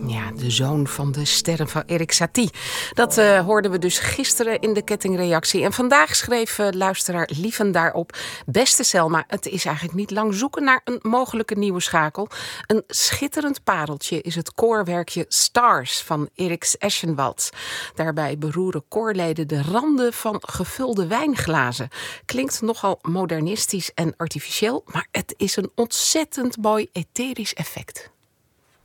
Ja, de zoon van de sterren van Erik Satie. Dat hoorden we dus gisteren in de kettingreactie. En vandaag schreef luisteraar Lieven daarop: beste Selma, het is eigenlijk niet lang zoeken naar een mogelijke nieuwe schakel. Een schitterend pareltje is het koorwerkje Stars van Erik Eschenwald. Daarbij beroeren koorleden de randen van gevulde wijnglazen. Klinkt nogal modernistisch en artificieel, maar het is een ontzettend mooi etherisch effect.